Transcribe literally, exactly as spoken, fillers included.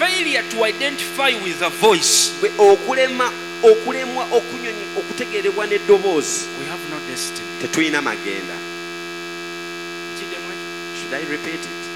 failure to identify with a voice, okulema okulemwa okunyonyi okutegerebwa n'eddoboozi, we have no destiny. tetulina magenda. Should I repeat it?